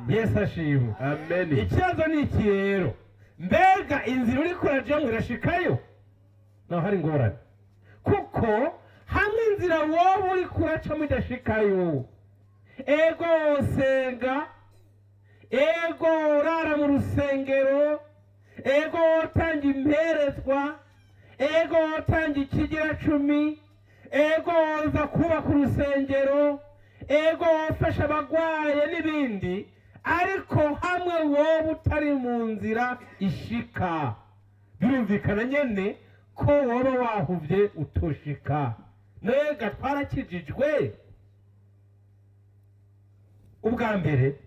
Yesu ashimwe. Amen. Ikibazo ni iki rero, mbega inzira uriko urajamwo irashikayo? Naho hari ingorane, kuko hamwe inzira wowe uriko uracamo idashikayo, ego senga, ego rara mu rusengero, ego tanga imperezwa, ego tanga ikigira cumi, ego za kubaka urusengero, ego fasha abagwaye n'ibindi, ariko hamwe wowe utari mu nzira ishika, birumvikana nyene ko woba wahuvye utoshika. Nega twarakijijwe. Ubwa mbere,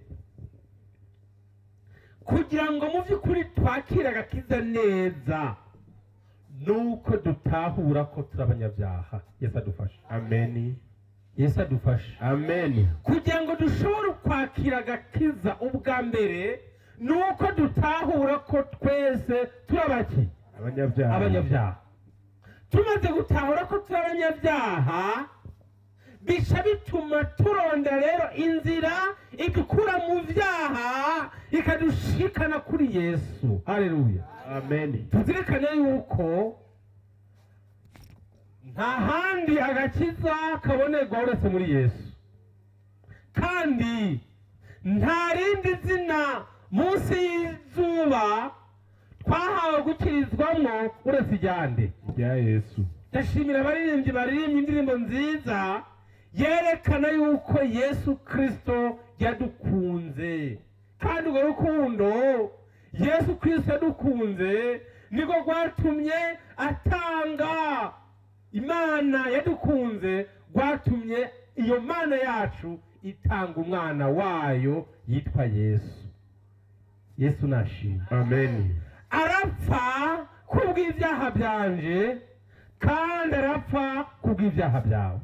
kugira ngo mu by'ukuri twakire agakiza neza, nuko dutahura ko turi abanyabyaha. Yesu adufashe. Amen. Yesu adufashe. Amen. Kugira ngo dushobore kwakira agakiza, ubwa mbere nuko dutahura ko twese turi abaki? Abanyabyaha. Abanyabyaha. Tumaze gutahura ko turi abanyabyaha, bica bituma turonda rero inzira idukura mu byaha ikadushikana kuri Yesu. Haleluya. Amen. Tuzirikane yuko nta handi agakiza kabonerwa uretse muri Yesu, kandi nta rindi zina munsi y'izuba twahawe gukirizwamo uretse iryande Rya Yesu. ndashimira abaririmbyi baririmbye indirimbo nziza yerekana yuko Yesu Kristo yadukunze, kandi urwo rukundo Yesu Kristo yadukunze niko rwatumye atanga. Imana yadukunze rwatumye iyo Mana yacu itanga umwana wayo yitwa Yesu. Yesu nashimwe. Amen. Arapfa kubw'ibyaha byanje, kandi arapfa kubw'ibyaha byawe.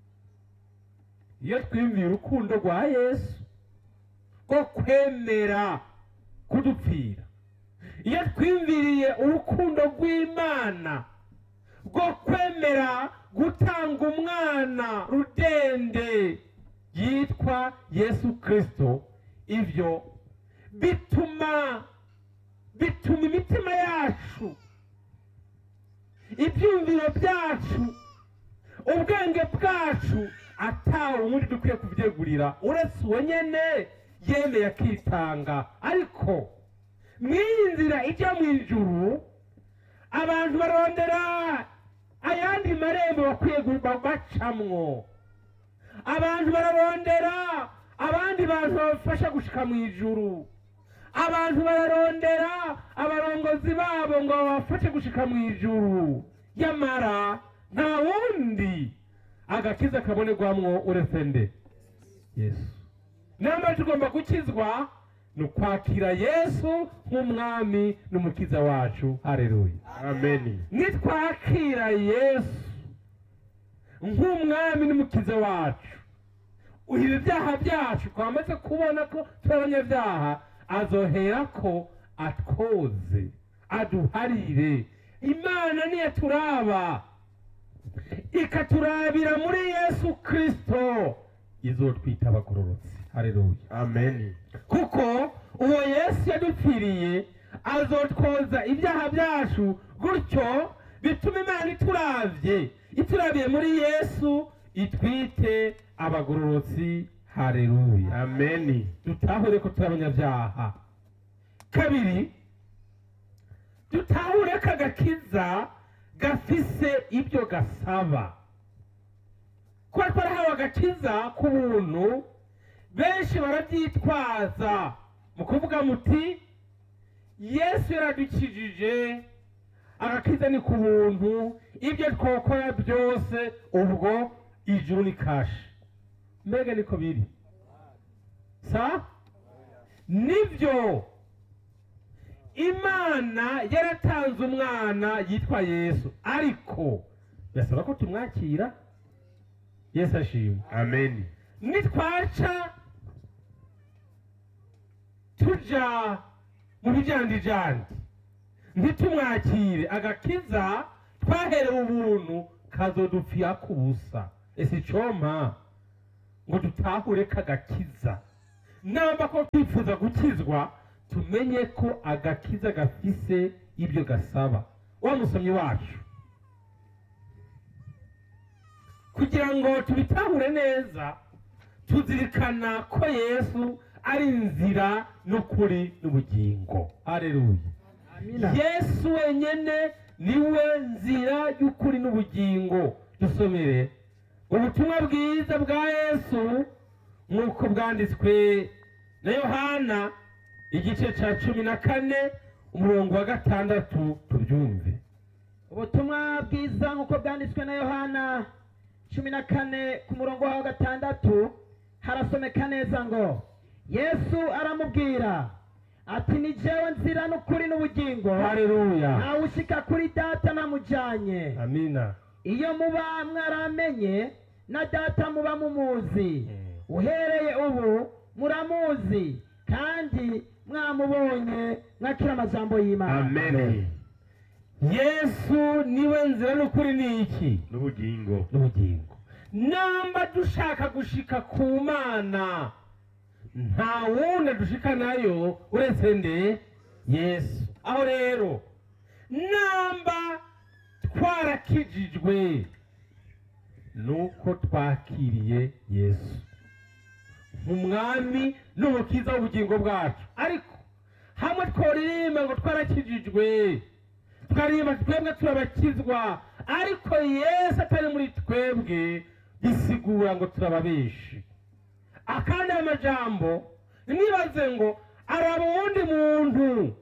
Iyo twiyumviye urukundo rwa Yesu rwo kwemera kudupfira, iyo twiyumviriye urukundo rw'Imana rwo kwemera gutanga umwana rudende yitwa Yesu Kristo, ivyo bituma imitima yacu, ibyumviro byacu, ubwenge bwacu atawe ubundi dukwiye kubyegurira uretse uwo nyene yemeye akitanga. Ariko mw'iyi nzira ijya mu ijuru, abantu barondera ayandi marembo bakwiye bacamwo. Abantu bararondera abandi bantu babafasha gushika mu ijuru. Abantu bararondera abarongozi babo ngo babafashe gushika mu ijuru. Yamara nta wundi agakiza kabonerwamwo uretse nde? Yesu. Namba tugomba gukizwa ni ukwakira Yesu nk'umwami n'umukiza wacu. Haleluya. Amen. Nitwakira Yesu nk'umwami n'umukiza wacu, ibi byaha byacu twamaze kubona ko turi abanyabyaha, azohera ko atwoze, aduharire. Imana niyaturaba ikaturabira muri Yesu Kristo, izotwita abagororotsi. Haleluya. Amen. Kuko uwo Yesu yadupfiriye azotwoza ibyaha byacu, gutyo bituma Imana iturabiye muri Yesu itwite abagororotsi. Haleluya. Amen. Dutahure ko turi abanyabyaha. Kabiri, dutahure ko agakiza gafise ibyo gasaba. Kuba twarahawe agakiza ku buntu, benshi barabyitwaza mu kuvuga muti Yesu yaradukijije, agakiza ni ku buntu, ibyo twokora byose ubwo ijuru ni kashi. Mbega niko biri? Nibyo, Imana yaratanze umwana yitwa Yesu, ariko yasaba ko tumwakira. Yesu ashimwe. Amen. Nitwaca tuja mu bijandijandi ntitumwakire, agakiza twaherewe ubuntu kazodupfira ku busa. Ese icompa ngo dutahure ko agakiza namba ko twifuza gukizwa tumenye ko agakiza gafise ibyo gasaba. Wa musomyi wacu, kugira ngo tubitahure neza tuzirikana ko Yesu ari inzira n'ukuri n'ubugingo. Haleluya. Yesu wenyene niwe nzira y'ukuri n'ubugingo. Dusomere ubutumwa bwiza bwa Yesu nk'uko bwanditswe na Yohana igice ca 14 umurongo wa 6 tubyumve. Ubutumwa bwiza nk'uko bwanditswe na Yohana 14 ku murongo wa 6 harasomeka neza ngo, Yesu aramubwira ati ni jewe nzira n'ukuri n'ubugingo. Haleluya. ntawushika kuri data namujanye. Amina. Iyo muba mwaramenye na data muba mumuzi. Uhereye ubu muramuzi kandi mwamubonye mwakira amajambo y'Imana. Amen. Yesu niwe nzira n'ukuri n'iki? N'ubugingo. N'ubugingo. Namba dushaka gushika ku Mana nta wundi dushika nayo uretse nde? Yesu. Aho rero namba twarakijijwe nuko twakiriye Yesu nk'umwami n'umukiza w'ubugingo bwacu. Ariko hamwe tworirimba ngo twarakijijwe, twaririmba twebwe turabakizwa, ariko Yesu atari muri twebwe, bisigura ngo turababeshi. Akandi amajambo nibaze ngo araba uwundi muntu,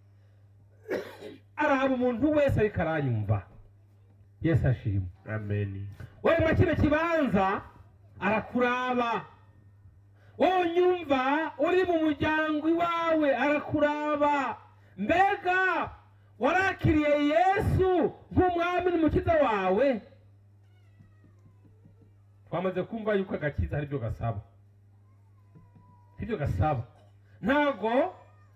araba umuntu wese ariko aranyumva. Yesu ashimwe. Amen. Wewe mu kino kibanza arakuraba, wowe nyumva uri mu muryango iwawe arakuraba. Mbega warakiriye Yesu nk'umwami n'umukiza wawe? Twamaze kumva yuko agakiza ari byo gasaba, ibyo gasaba ntago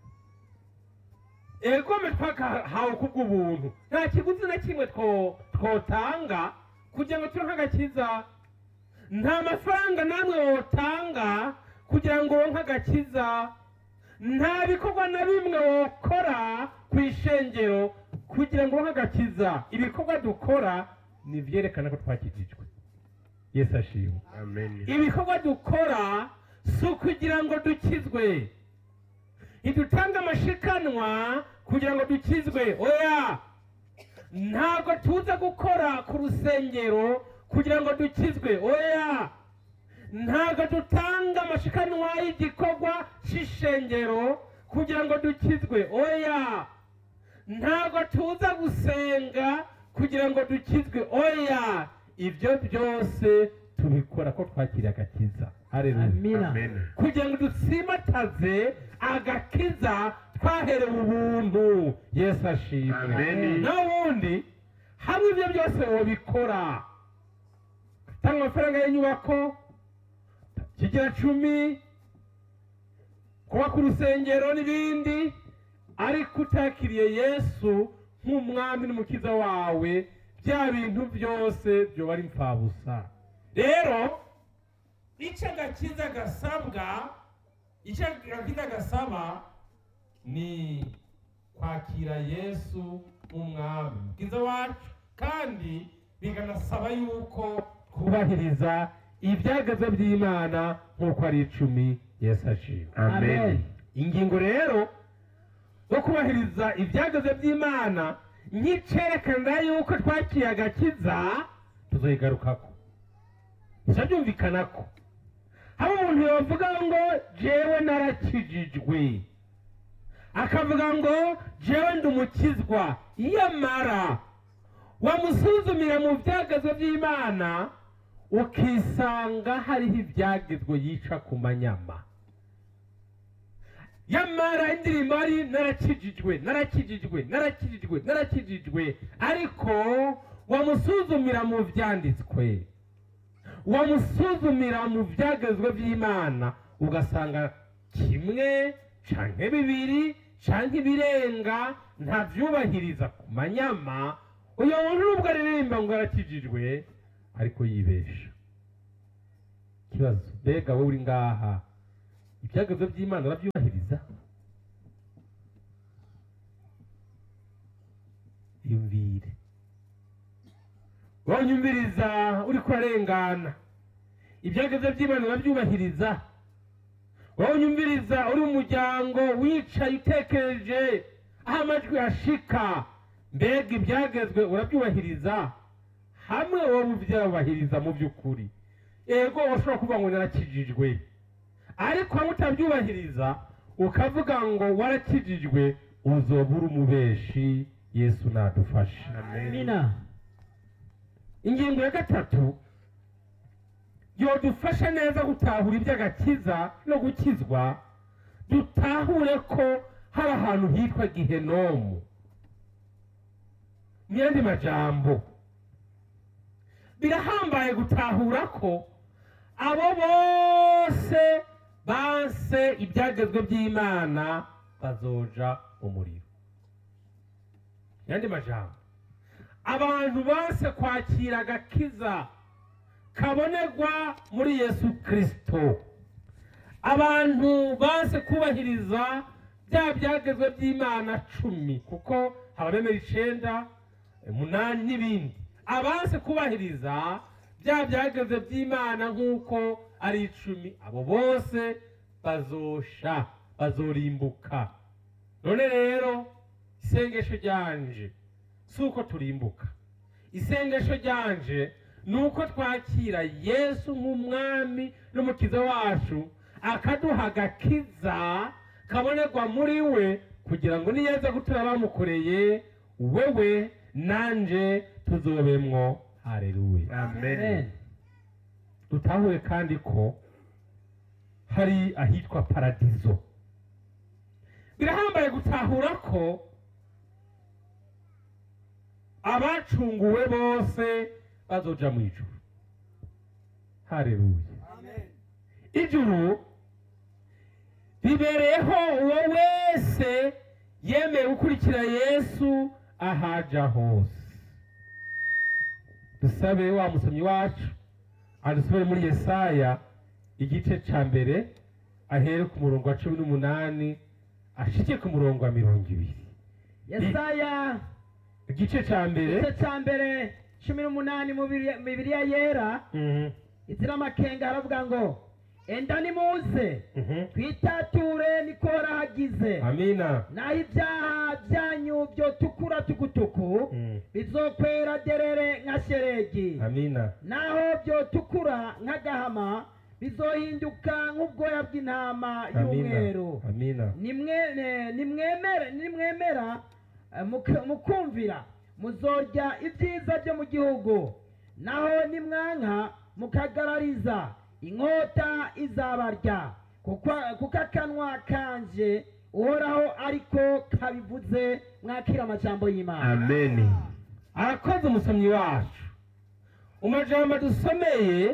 egome twakahawe kubw'ubuntu, nta kiguzi na kimwe twotanga kugira ngo turonke agakiza. Nta mafaranga namwe wotanga kugira ngo uronke agakiza. Nta bikorwa na bimwe wokora ku ishengero kugira ngo uronke agakiza. Ibikorwa dukora ni vyerekana ko twakijijwe. Yesu ashimwe. Amen. Ibikorwa dukora si ukugira ngo dukizwe. Ntidutanga amashikanwa kugira ngo dukizwe. Oya, ntabwo tuza gukora ku rusengero kugira ngo dukizwe. Oya, ntabwo dutanga amashikanwa y'igikorwa c'ishengero kugira ngo dukizwe. Oya, ntabwo tuza gusenga kugira ngo dukizwe. Oya, ibyo byose tubikora ko twakiriye agakiza. Haleluya. Amen. Kugira ngo dusimataze agakiza twaherewe ubuntu. Yesu ashimwe. Amen. N'ubundi hamwe ibyo byose wobikora, tanga amafaranga y'inyubako, kigira 10, kuba ku rusengero n'ibindi, ariko utakiriye Yesu nk'umwami n'umukiza wawe, bya bintu byose byoba ari impfabusa. Rero icyo agakiza gasabwa, icyo agakiza gasaba ni kwakira Yesu nk'umwami umukiza wacu, kandi biganasaba yuko twubahiriza ibyagazo by'Imana nk'uko ari 10. Yesu ashimwe. Amen. Ingingo rero yo kubahiriza ibyagazo by'Imana nyicerekana yuko twakiriye agakiza tuzoyigarukako. Bisa byumvikana ko haba umuntu yavuga ngo jewe narakijijwe, akavuga ngo jewe ndi umukizwa, iyamara wamusuzumira mu byagazo by'Imana ukisanga hariho ibyagezwe yica ku manyama. Yamara indirimbo ari narakijijwe, narakijijwe, narakijijwe, narakijijwe, ariko wamusuzumira mu byanditswe, wamusuzumira mu byagezwe by'Imana, ugasanga kimwe canke bibiri canke ibirenga ntavyubahiriza ku manyama. Uyo muntu nubwo aririmba ngo arakijijwe, ariko yibesha. Kibazo, mbega wowe uri ngaha ibyagezwe by'Imana urabyubahiriza? Yumvire, wanyumviriza uri kurarengana, ibyagezwe by'Imana urabyubahiriza? wanyumviriza uri mu muryango wicaye utekereje aho amajwi ashika, mbega ibyagezwe urabyubahiriza? Hamwe wowe ubyubahiriza mu by'ukuri, ego washobora kuvuga ngo narakijijwe, ariko hamwe utabyubahiriza ukavuga ngo warakijijwe, uzoba uri umubeshi. Yesu nadufashe. amina. Ingingo ya gatatu yodufasha neza gutahura iby'agakiza no gukizwa, dutahure ko hari ahantu hitwa Gihenomu. Mu yandi majambo, birahambaye gutahura ko abo bose banse ibyagezwe by'Imana bazoja mu muriro. Mu yandi majambo, abantu banse kwakira agakiza kabonerwa muri Yesu Kristo, abantu banse kubahiriza bya byagezwe by'Imana 10, kuko abemera 9, 8 n'ibindi, abanse kubahiriza bya byagezwe by'Imana nk'uko ari 10, abo bose bazosha, bazorimbuka. None rero isengesho ryanje si uko turimbuka, isengesho ryanje ni uko twakira Yesu nk'umwami n'umukiza wacu, akaduha agakiza kabonerwa muri we, kugira ngo niyeza gutura bamukoreye, wewe nanje tuzobemwo. Haleluya, Amen. dutahure kandi ko hari ahitwa paradizo. Birahambaye gutahura ko abacunguwe bose bazoja mu ijuru. Haleluya, ijuru ribereyeho uwo wese yemeye gukurikira Yesu ahaja hose. Dusabe wa musomyi wacu adusubire muri Yesaya igice ca mbere, ahere ku murongo wa 18 ashike ku murongo wa 20. Yesaya Igice ca mbere, igice ca mbere 18 mu Bibiliya yera, izira amakenga haravuga ngo, enda nimuze twitature niko warahagize. amina. Naho ibyaha byanyu byotukura tukutuku, bizokwera derere nka sheregi. Amina. Naho byotukura nk'agahama, bizohinduka nk'ubwoya bw'intama y'umweru. Amina. Nimwemera mukumvira, muzorya ibyiza byo mu gihugu. Naho nimwanka mukagarariza, inkota izabarya. Kuko akanwa kanje uhoraho ariko kabivuze. Mwakira amajambo y'Imana. Amen. Arakoze umusomyi wacu. Umajambo dusomeye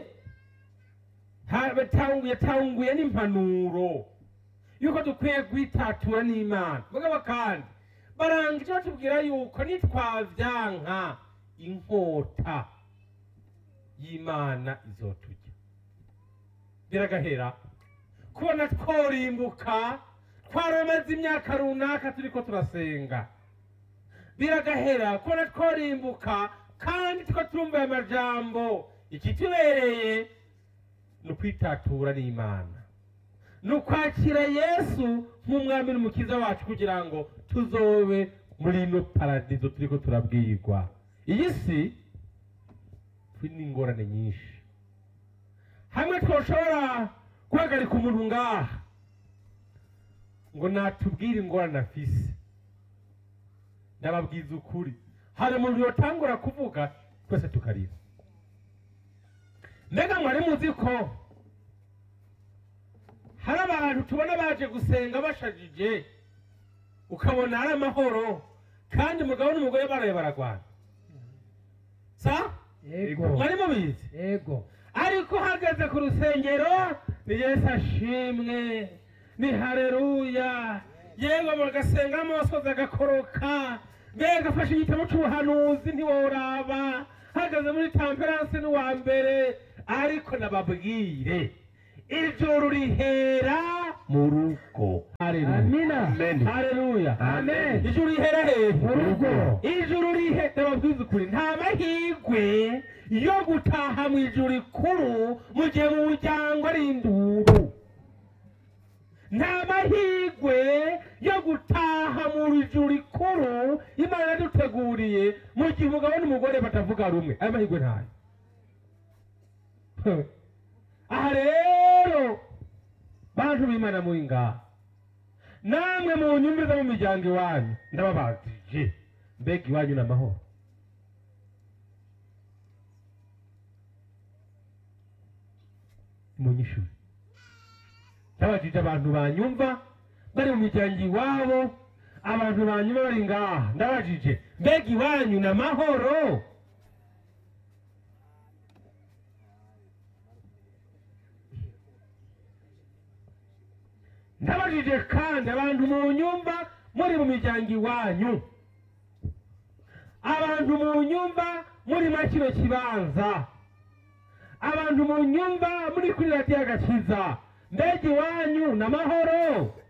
yatanguye n'impanuro yuko dukwiye kwitatura n'Imana. Mugabo kandi barangije batubwira yuko nitwavyanka, inkota y'Imana izotujya. Biragahera kubona tworimbuka, twaramaze imyaka runaka turiko turasenga. Biragahera kubona tworimbuka kandi tuko turumva amajambo. Ikitubereye ni ukwitatura n'Imana, ni ukwakira Yesu nk'umwami n'umukiza wacu, kugira ngo tuzobe muri ino paradizo turiko turabwirwa. Iyi si turi n'ingorane nyinshi. Hamwe twoshobora guhagarika umuntu ngaha ngo natubwire ingorane afise, ndababwiza ukuri, hari umuntu yotangura kuvuga twese tukarira. Mbega mwari muzi ko hari abantu tubona baje gusenga bashajije, ukabona ari amahoro, kandi umugabo n'umugore baraye baragwana? Sa? Yego. Mwari mubizi? Yego. Ariko hageze ku rusengero, ni Yesu ashimwe, ni haleluya, yego bagasenga amosozi agakoroka, mbega afashe igitabo c'ubuhanuzi ntiworaba, hageze muri temperance n'uwa mbere. Ariko nababwire, ijuru rihera mu rugo. Amina. Amen. Haleluya. Amen. Ijuru rihera hehe? Mu rugo. Ijuru rihe ndababwiza ukuri nta mahirwe yo gutaha mu ijuru rikuru mu gihe mu muryango ari induru. Nta mahirwe yo gutaha mu ijuru rikuru Imana yaduteguriye mu gihe umugabo n'umugore batavuga rumwe. Ayo mahirwe ntayo. Aha rero bantu b'Imana muri ngaha, namwe mu nyumviriza mu miryango iwanyu ndababajije, mbega iwanyu n'amahoro? Munyishure. Ndabajije abantu banyumva bari mu miryango iwabo, abantu banyumva bari ngaha, ndabajije mbega iwanyu n'amahoro? Ndabajije kandi abantu mu nyumba muri mu miryango iwanyu, abantu mu nyumba muri makino kibanza, abantu mu nyumba muri kuri radiyo Agakiza, mbega iwanyu n'amahoro?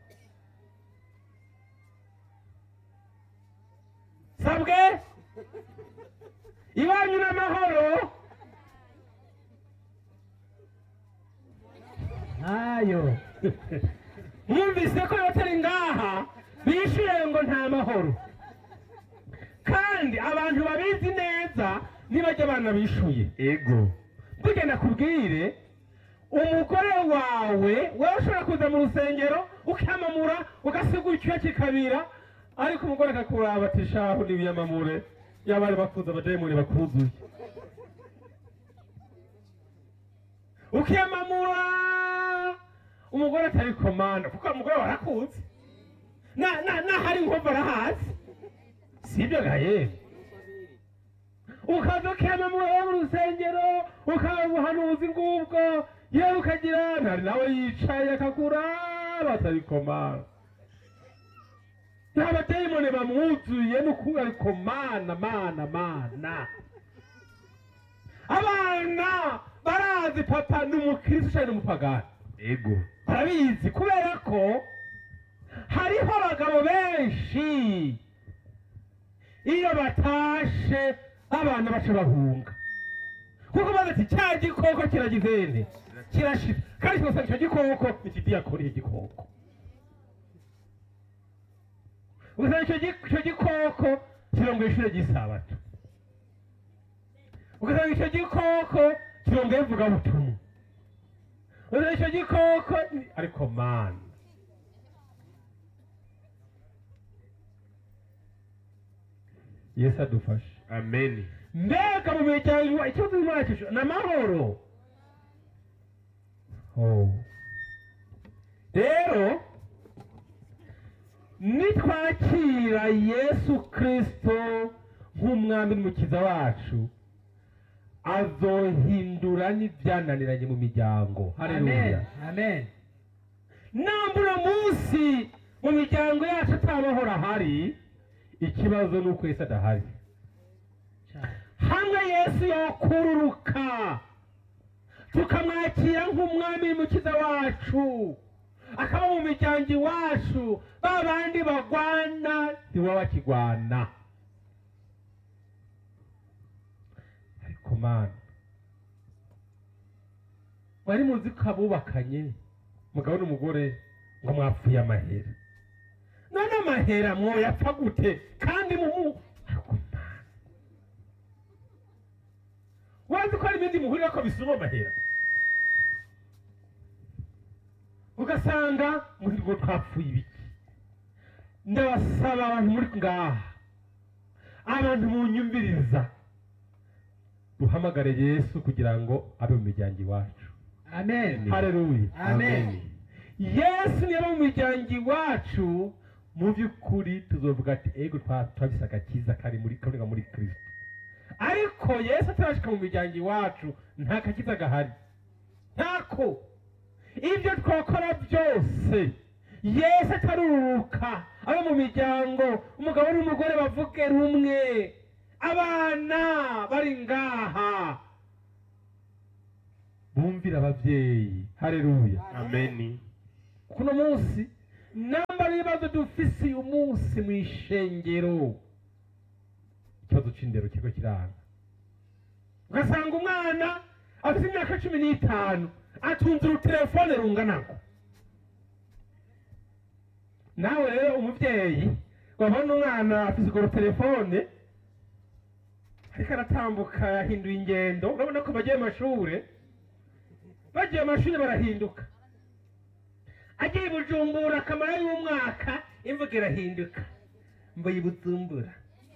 Sabwe iwanyu n'amahoro? Ayo. Mwumvise ko abatari ngaha bishyuye ngo nta mahoro, kandi abantu babizi neza ntibajya abana bishyuye. Ego. Burya nakubwire, umugore wawe ushobora kuza mu rusengero ukamamura ugasiga icyuya kikabira, ariko umugore akakuraba ati shahu n'ibiyamamure y'abari bakuze abadayimoni bakuzuye. Ukiyamamura umugore atari komanda kuko umugore warakuze hari inkovu arahazi, sibyo gaye? Ukaza ukiyamamura mu rusengero ukaba ubuhanuzi ngubwo, yewe ukagira ntari nawe yicaye akakuraba atari komanda. Nta badayimoni bamwuzuye n'ukuri, ariko mana. Abana barazi papa ni umukristo cyane n'umupagani. Ego. Barabizi kubera ko hariho abagabo benshi iyo batashe abana baca bahunga, kuko bazi ati cya gikoko kiragizende kirashira, kandi kose icyo gikoko ikidiyakoriye igikoko. Gusa icyo gikoko kirongoye ishure ry'isabato, ugasanga icyo gikoko kirongoye ivugabutumwa, ugasanga icyo gikoko ariko mana. Yesu adufashe. Amen. Mbega mu miryango icyo tuzimurikije n'amahoro. Rero nitwakira Yesu Kristo nk'umwami n'umukiza wacu, azohindura n'ibyananiranye mu miryango. Haleluya. Amen. Nambura munsi mu miryango yacu atamahoro ahari, ikibazo ni uko Yesu adahari. Hamwe Yesu yokururuka tukamwakira nk'umwami n'umukiza wacu, akaba mu miryango iwacu, babandi bagwana ntiwe bakigwana. Ariko mana, mwari muzi ko abubakanye umugabo n'umugore ngo mwapfuye amahera, none amahera mwoyapfa gute kandi ariko mana, wazi ko hari ibindi muhurira ko bisuma amahera, ugasanga ngo twapfuye ibiki. Ndabasaba abantu muri ngaha, abantu munyumviriza, duhamagare Yesu kugira ngo abe mu miryango iwacu. Amen. Haleluya. Amen. Yesu niba mu miryango iwacu, mu by'ukuri tuzovuga ati ego twabise agakiza kari muri Kristo. Ariko Yesu atarashika mu miryango iwacu, nta gakiza gahari, ntako. Ibyo twakora byose Yesu ataruruka abe mu miryango, umugabo n'umugore bavuge rumwe, abana bari ngaha bumvira ababyeyi. Haleluya. Amen. kuno munsi namba n'ibibazo dufise uyu munsi mu ishengero, ikibazo c'indero kiriko kiranga, ugasanga umwana afite imyaka 15 atunze urutelefone runganako. Nawe rero umuvyeyi wabona umwana afise urwo telefone ariko aratambuka yahinduye ingendo, urabona ko bagiye amashuri barahinduka, agiye i Bujumbura akamara y'umwaka imvuga irahinduka, mbo yibuzumbura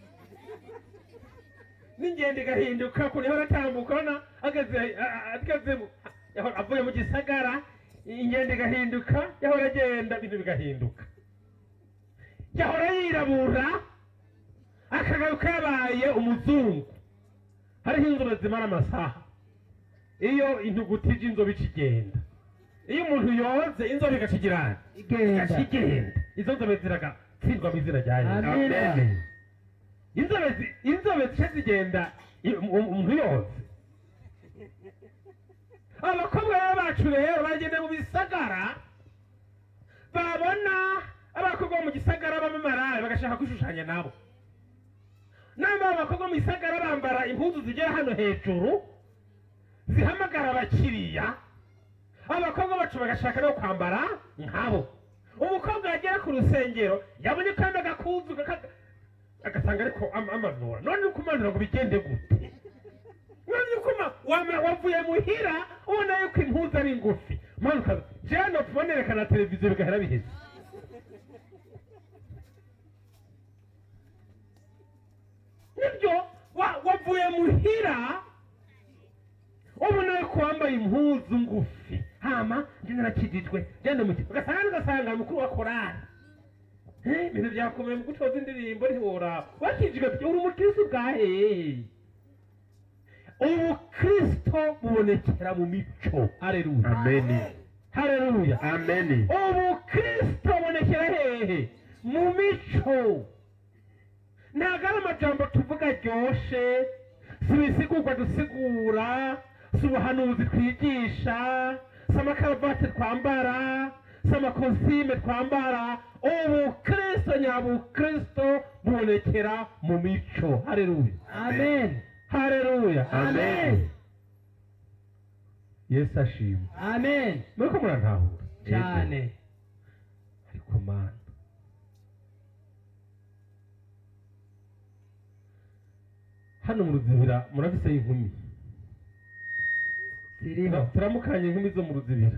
n'ingendo igahinduka, kuri ho aratambuka urabona ageze avuye mu gisagara, ingendo igahinduka, yahora agenda ibintu bigahinduka, yahora yirabura akagaruka yabaye umuzungu. Hariho inzobe zimara amasaha, iyo intuguti y'inzobe ikigenda, iyo umuntu yoze inzobe igacigirana igenda, izo nzobe ziragatsindwa mu izina rya Yesu. Inzobe zice zigenda umuntu yoze. Abakobwa bacu rero bagenda mu bisagara, babona abakobwa bo mu gisagara b'amamaraye bagashaka kwishushanya nabo. Namba abakobwa mu gisagara bambara impuzu zigera hano hejuru zihamagara abakiriya, abakobwa bacu bagashaka no kwambara nkabo. Umukobwa yagera ku rusengero yabonye kandi agakuzu agasanga ariko amanura, none ukumanura ngo bigende gute? None ukuma wavuye muhira ubona yuko impuzu ari ngufi, manuka jana tubonerekana televiziyo bigahera biheze. Nibyo wavuye muhira ubona yuko wambaye impuzu ngufi, hama njye narakijijwe genda mu kigo ugasanga mukuru wa korali ibintu byakomeye mu gutoza indirimbo ntiworaba wakijijwe uri umukristo bwahe. Ubukristo bubonekera mu mico. Haleluya, Amen. haleluya, Amen. ubukristo bubonekera hehe? Mu mico. Ntabwo ari amajambo tuvuga aryoshe, si ibisigurwa dusigura, si ubuhanuzi twigisha, si amakaravate twambara, si amakositime twambara. Ubukristo nyabukristo bubonekera mu mico. Haleluya, Amen. haleluya, Amen. Yesu ashimwe. Amen. Muriko murantahura Cyane. ariko mana, hano mu Ruzibira murafise inkumi Ziriho. turamukanye inkumi zo mu Ruzibira.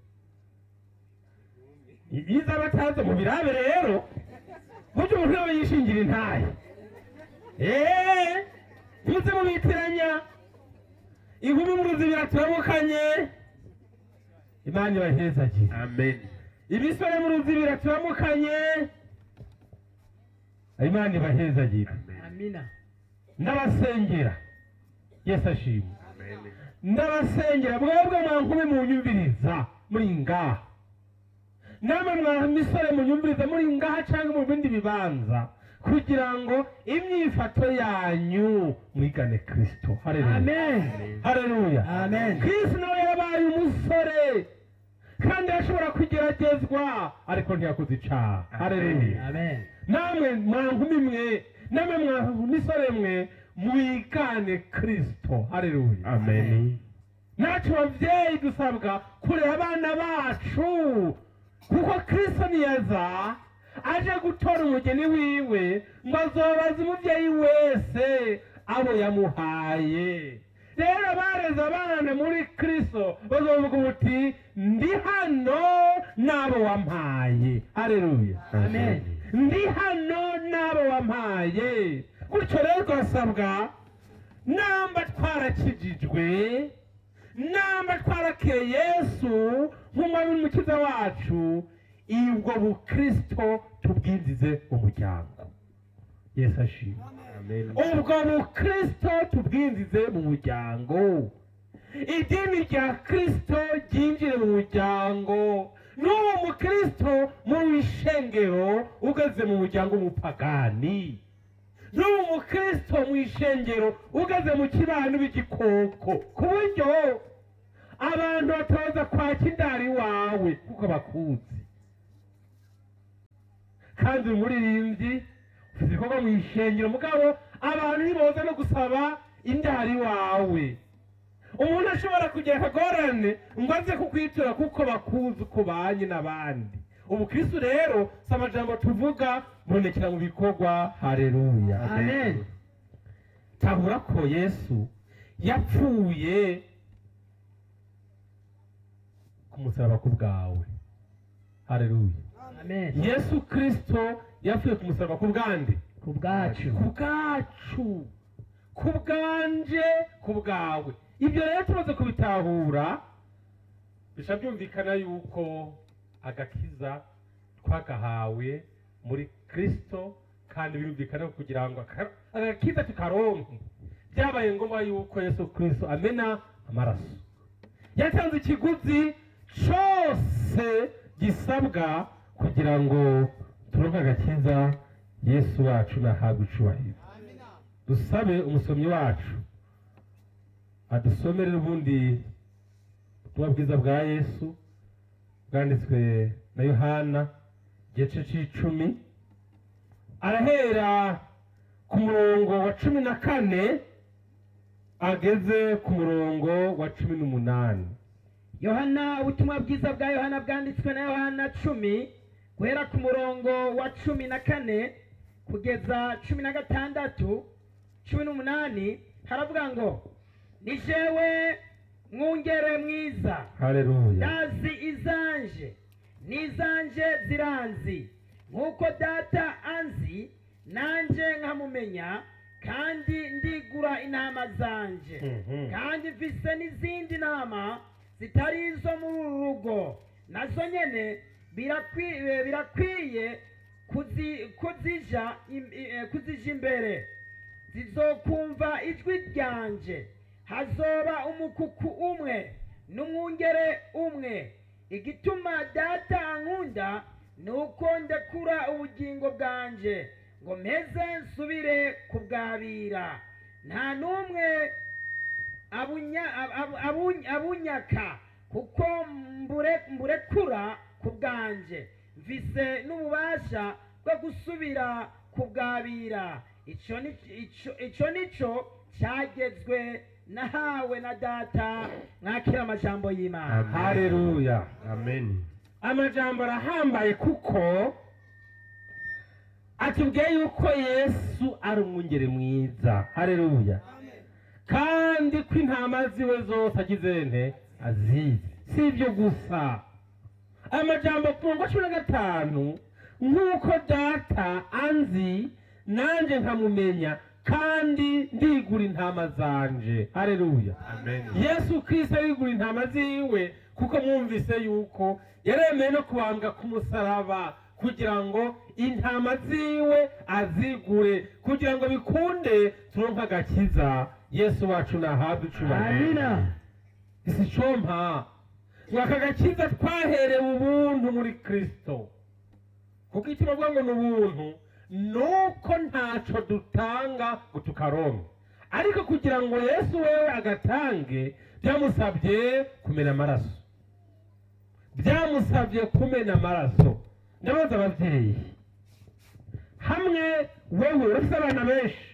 Iza bataze mu birabe rero buryo umuntu yaba yishingira intaye, muze mubitiranya inkumi mu Ruzibira turamukanye, Imana ibahezagire. Amen. Ibisore mu Ruzibira turamukanye, Imana ibahezagire. Amina. Ndabasengera, Yesu ashimwe. Amen. Ndabasengera mwebwe mwankumi munyumviriza muri ngaha, namwe mwa misore munyumviriza muri ngaha cyangwa mu bindi bibanza, kugira ngo imyifato yanyu mwigane Kristo. Haleluya, Amen. haleluya, Amen. Kristo nawe yarabaye umusore kandi yashobora kugeragezwa ariko ntiyakoze icaha. Haleluya. Amen. Namwe mwankumi mwe, namwe mwa misore mwe, mwigane Kristo. Haleluya, Amen. natwe bavyeyi dusabwa kurera abana bacu, kuko Kristo niyaza aje gutora umugeni wiwe ngo azobaza umuvyeyi wese abo yamuhaye. Rero bareze abana muri Kristo bazovuga uti ndi hano n'abo wampaye. Haleluya, Amen. ndi hano n'abo wampaye. Gutyo rero twasabwa, namba twarakijijwe, namba twarakeye Yesu nk'umwami n'umukiza wacu, ubwo bukristo tubwinjize mu muryango. Yesu ashimwe. Amen. Ubwo bukristo tubwinjize mu muryango, idini rya Kristo ryinjire mu muryango. N'uwo mukristo mu ishengero ugeze mu muryango w'umupagani, n'uwo mukristo mu ishengero ugeze mu kibano b'igikoko, ku buryo abantu batoza kwaka indari wawe kuko bakuzi. kandi uri umuririmbyi ufite ibikorwa mu ishengero mugabo abantu ntiboza no gusaba indari wawe. Umuntu ashobora kugira akagorane ngo aze kukwitura kuko bakuzi uko banye n'abandi. Ubukristo rero si amajambo tuvuga, bonekera mu bikorwa. Haleluya, Amen. tahura ko Yesu yapfuye ku musaraba ku bwawe. Haleluya. Amen. Yesu Kristo yapfuye ku musaraba ku bwande, Ku bwacu. ku bwacu, ku bwanje, ku bwawe. Ibyo rero tumaze kubitahura bisha byumvikana yuko agakiza twagahawe muri Kristo, kandi birumvikana kugira ngo agakiza tukaronke byabaye ngombwa yuko Yesu Kristo amena amaraso, yatanze ikiguzi cyose gisabwa kugira ngo turonke agakiza. Yesu wacu nahabwe icubahiro. Dusabe umusomyi wacu adusomere ubundi ubutumwa bwiza bwa Yesu bwanditswe na Yohana igice c'10, arahera ku murongo wa 14 ageze ku murongo wa 18. Yohana, ubutumwa bwiza bwa Yohana bwanditswe na Yohana 10 guhera ku murongo wa 14 kugeza 16, 18 haravuga ngo, ni jewe mwungere mwiza. Haleluya. Ndazi izanje, n'izanje ziranzi, nk'uko data anzi, nanje nkamumenya, kandi ndigura intama zanje. Kandi mfise n'izindi ntama zitari izo muri uru rugo, nazo nyene birakwiye kuzija imbere. Zizokumva ijwi ryanje. Hazoba umukuku umwe n'umwungere umwe. Igituma data ankunda nuko ndekura ubugingo bwanje ngo mpeze nsubire kubwabira. Nta n'umwe abunyaka kuko mburekura ku bwanje. Mfise n'ububasha bwo gusubira kubwabira. Ico nico cyagezwe nahawe na data. Mwakira amajambo y'Imana. Haleluya. Amen. Amajambo arahambaye kuko atubwiye yuko Yesu ari umwungere mwiza. Haleluya. Kandi ko intama ziwe zose agize nte azizi. Si ibyo gusa, amajambo ku murongo wa 15, nk'uko data anzi nanje nkamumenya, kandi ndigura intama zanje. Haleluya. Amen. Yesu Kristo arigura intama ziwe kuko mwumvise yuko yaremeye no kubambwa ku musaraba kugira ngo intama ziwe azigure, kugira ngo bikunde turonke agakiza. Yesu wacu nahabwe icubahiro. Amina. Isi compa ngo aka gakiza twaherewe ubuntu muri Kristo, kuko icyo bavuga ngo ni ubuntu nuko ntaco dutanga ngo tukaronke, ariko kugira ngo Yesu wewe agatange byamusabye kumena amaraso. Byamusabye kumena amaraso. Ndabaza abavyeyi, hamwe wewe urafise abana benshi,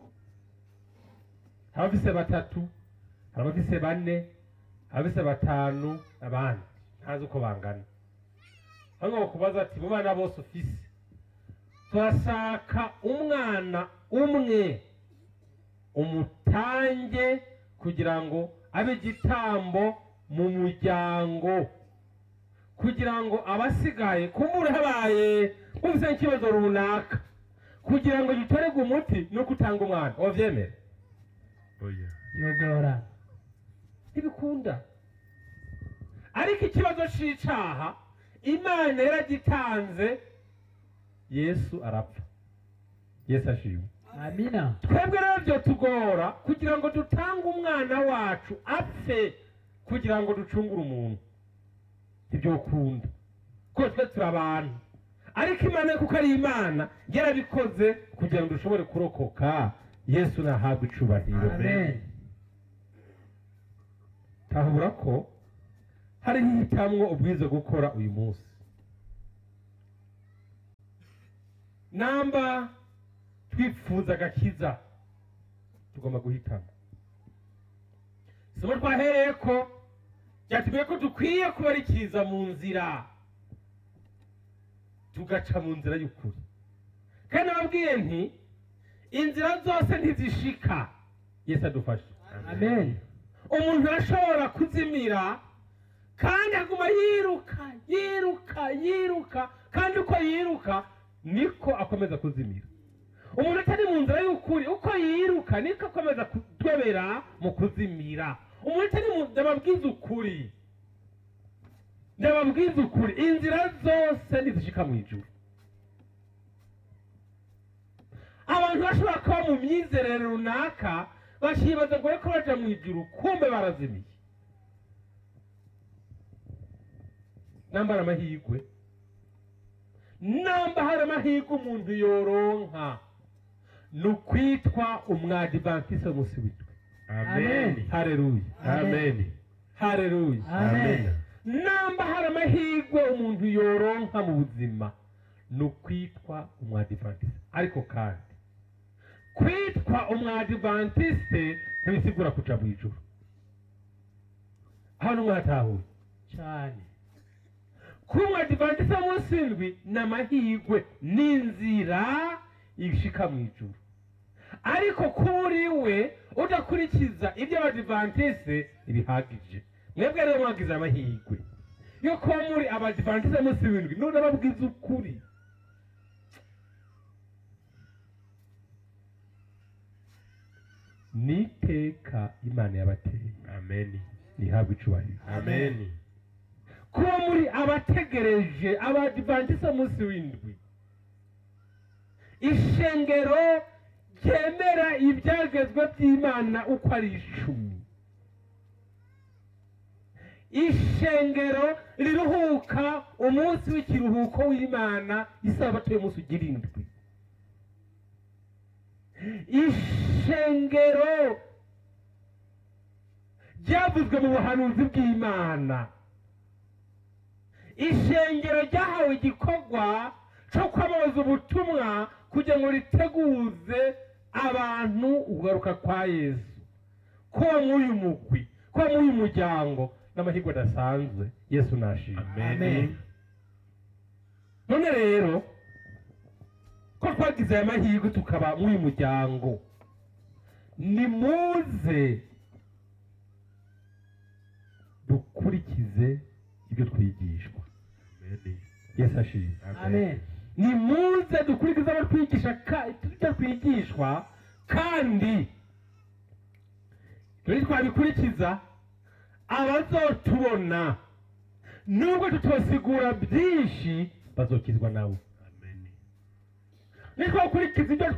abafise 3, abafise 4, abafise 5, abandi ntazi uko bangana. Hamwe bakubaza ati mu bana bose ufise turashaka umwana umwe umutange kugira ngo abe igitambo mu muryango, kugira ngo abasigaye kumure habaye ufise ikibazo runaka, kugira ngo gitorerwe umuti no gutanga umwana. Wavyemera? Oya. Yogora. Ntibikunda. Ariko ikibazo c'icaha Imana yaragitanze, Yesu arapfa. Yesu ashimwe. Amina. Twebwe rero byo tugora kugira ngo dutange umwana wacu apfe kugira ngo ducungure umuntu. Ibyo ukunda ko twe turi abantu, ariko Imana kuko ari Imana yarabikoze kugira ngo dushobore kurokoka. Yesu nahabwe icubahiro. Amen. Tahura ko hari hitamwo ubwiza gukora uyu munsi. namba twifuza agakiza tugomba guhitamo. Isomo twahereye ko ryatubwiye ko dukwiye kubarikiriza mu nzira, tugaca mu nzira y'ukuri. Kandi nababwiye nti inzira zose ntizishika. Yesu adufashe. amen. Umuntu arashobora kuzimira kandi aguma yiruka kandi uko yiruka niko akomeza kuzimira. Umuntu atari mu nzira y'ukuri, uko yiruka niko akomeza kudobera mu kuzimira. Umuntu atari mu ndababwiza ukuri, inzira zose ntizishika mu ijuru. Abantu bashobora kuba mu myizerere runaka bashibaza ngo ko baja mu ijuru, kumbe barazimiye. Namba hari amahirwe umuntu yoronka ni ukwitwa umwadivantiste w'umunsi w'indwi. Amen. Haleluya. Amen. Haleluya. Amen. Namba hari amahirwe umuntu yoronka mu buzima ni ukwitwa umwadivantiste. Ariko kandi kwitwa umwadivantiste ntibisigura kuja mu ijuru. Hano mwatahuye cyane. kuba umwadivantiste w'umunsi w'indwi ni amahirwe, n'inzira ishika mu ijuru. Ariko kuri we udakurikiza ibyo abadivantiste ibihagije. Mwebwe rero mwagize amahirwe yo kuba muri abadivantiste b'umunsi w'indwi, none babwiza ukuri. Niteka Imana yabateye. Amen. Nihabwe icubahiro. Amen. Kuba muri abategereje abadivantiste b'umunsi w'indwi, ishengero ryemera ibyagezwe by'Imana uko ari 10. Ishengero riruhuka umunsi w'ikiruhuko w'Imana, isabato y'umunsi ugira 7. Ishengero ryavuzwe mu buhanuzi bw'Imana. Ishengero ryahawe igikorwa cyo kwamamaza ubutumwa kugira ngo riteguze abantu ugaruka kwa Yesu. Kuba mw'uyu mugwi, kuba mw'uyu muryango n'amahirwe adasanzwe. Yesu nashimwe. Amen. None rero ko twagize aya mahirwe tukaba mw'uyu muryango, nimuze dukurikize ibyo twigishwa. Amen. Yesu ashimwe. Amen. Nimuze dukurikize abo ibyo twigishwa, kandi turi twabikurikiza abazotubona nubwo tutosigura byinshi bazokizwa nabo. Amen. Nitwakurikiza ibyo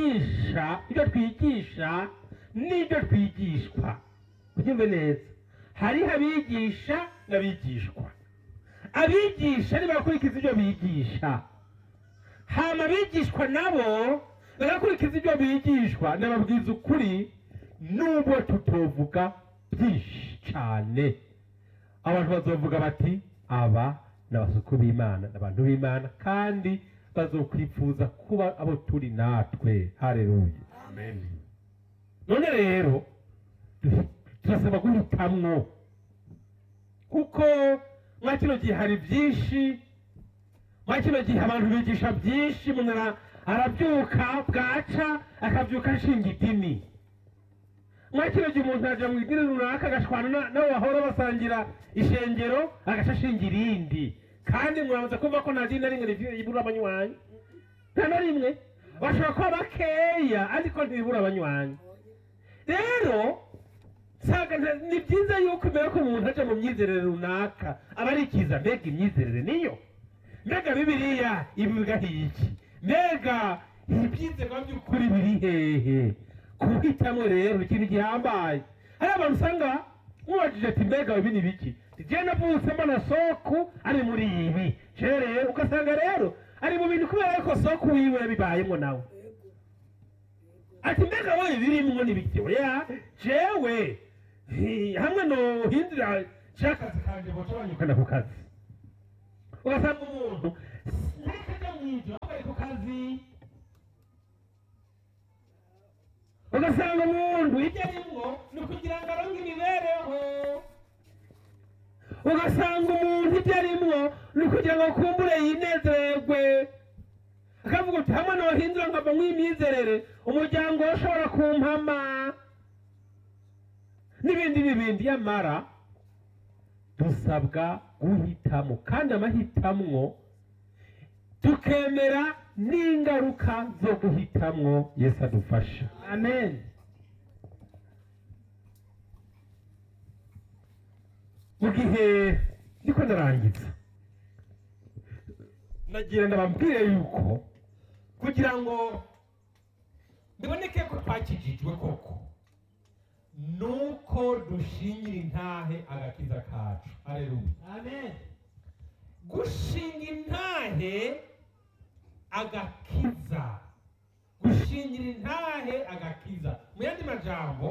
twigisha n'ibyo twigishwa. Ubyumve neza, hariho abigisha n'abigishwa. Abigisha ntibakurikiza ibyo bigisha, hama abigishwa nabo bagakurikiza ibyo bigishwa. Ndababwiza ukuri, nubwo tutovuga byinshi cyane, abantu bazovuga bati aba n'abasuku b'Imana, n'abantu b'Imana, kandi bazokwifuza kuba abo turi natwe. Haleluya. Amen. None rero turasaba guhitamwo, kuko mwa kino gihe hari byinshi, mwa kino gihe abantu bigisha byinshi. Umuntu arabyuka bwaca akabyuka ashinga idini. Mwa kino gihe umuntu aja mu idini runaka agashwana nabo bahora basangira ishengero, agaca ashinga irindi. Kandi mwabanza kumva ko nta dini na rimwe ribura abanywanyi, nta na rimwe. Bashobora kuba bakeya ariko ntibibura abanywanyi. Rero ni byiza yuko mbere ko umuntu aja mu myizerere runaka aba arikiza, mbega imyizerere niyo, mbega Bibiliya ivuga iki, mbega ibyizerwa by'ukuri biri hehe. Kuhitamo rero ikintu gihambaye. Hari abantu usanga mubajije ati mbega ibi ni biki, je navutse mbona soku ari muri ibi, rero ugasanga rero ari mu bintu kubera ko soku wiwe bibayemo nawe. Ati mbega wowe birimwo n'ibiki? Oya, jewe hamwe no hindura cyakazi kanje boca banyukana ku kazi. Ugasanga umuntu ntakajya mw'ibyo, bari ku kazi ugasanga umuntu ibyo arimwo ni ukugira ngo aronke imibereho, ugasanga umuntu ibyo arimwo ni ukugira ngo akumbure yinezererwe, akavuga uti hamwe nohindura nkava mw'imyizerere umuryango ushobora kumpama n'ibindi. Yamara dusabwa guhitamo, kandi amahitamwo tukemera n'ingaruka zo guhitamwo. Yesu adufasha, amen. mu gihe ndiko ndarangiza nagira ndababwire yuko kugira ngo biboneke ko twakijijwe koko nuko dushingira intahe agakiza kacu. Haleluya, Amen. gushinga intahe agakiza, gushingira intahe agakiza. Mu yandi majambo,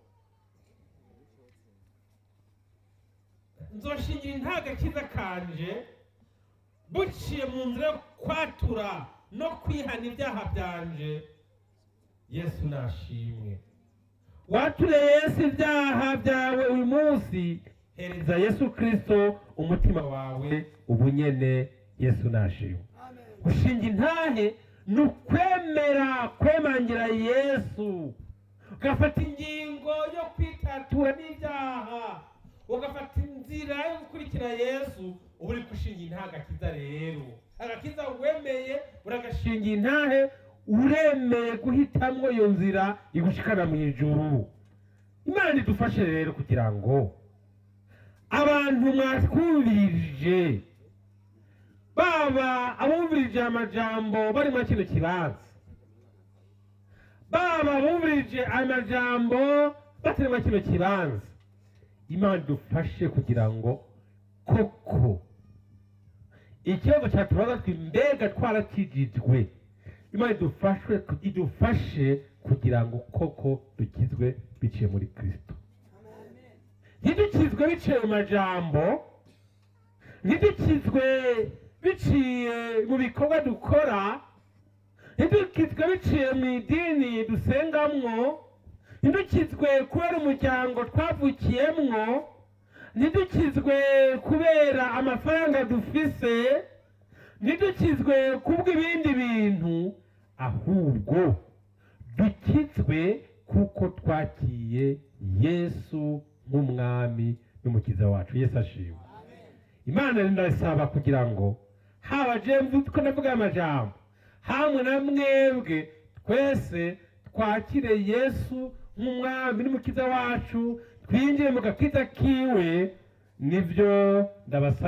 nzoshingira intahe agakiza kanje buciye mu nzira yo kwatura no kwihana ibyaha byanje. Yesu nashimwe. Wature Yesu ibyaha byawe uyu munsi, hereza Yesu Kristo umutima wawe ubunyene. Yesu nashimwe. Gushinga intahe ni ukwemera kwemangira Yesu, ugafata ingingo yo kwitatura n'ibyaha, ugafata inzira yo gukurikira Yesu. Uba uri gushinga intahe agakiza. Rero agakiza wemeye uragashinga intahe, uremeye guhitamwo iyo nzira igushikana mu ijuru. Imana idufashe rero kugira ngo abantu mwatwumvirije, baba abumvirije amajambo bari muri kino kibanza, baba abumvirije amajambo batari muri kino kibanza, Imana idufashe kugira ngo koko ikibazo cyatubaza twe mbega twarakijijwe, Imana idufashe kugira ngo koko dukizwe biciye muri Kristo. Ntidukizwe biciye mu majambo, ntidukizwe biciye mu bikorwa dukora, ntidukizwe biciye mu idini dusengamwo, ntidukizwe kubera umuryango twavukiyemwo, ntidukizwe kubera amafaranga dufise, ntidukizwe kubw'ibindi bintu, ahubwo dukizwe kuko twakiye Yesu nk'umwami n'umukiza wacu. Yesu ashimwe. Imana ndasaba kugira ngo haba jemvu ko ndavuga amajambo, hamwe na mwebwe twese twakire Yesu nk'umwami n'umukiza wacu, twinjire mu gakiza kiwe. Nivyo ndabasaba.